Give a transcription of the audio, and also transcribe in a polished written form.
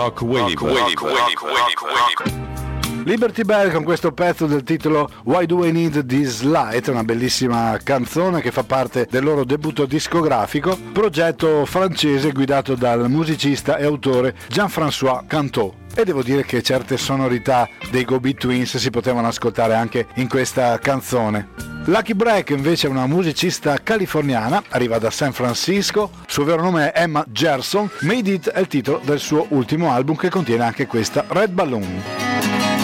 Rock Wave. Liberty Bell con questo pezzo del titolo Why Do I Need This Light, una bellissima canzone che fa parte del loro debutto discografico, progetto francese guidato dal musicista e autore Jean-François Cantot. E devo dire che certe sonorità dei Go Beat Twins si potevano ascoltare anche in questa canzone. Lucky Break invece è una musicista californiana, arriva da San Francisco, il suo vero nome è Emma Gerson, Made It è il titolo del suo ultimo album che contiene anche questa Red Balloon.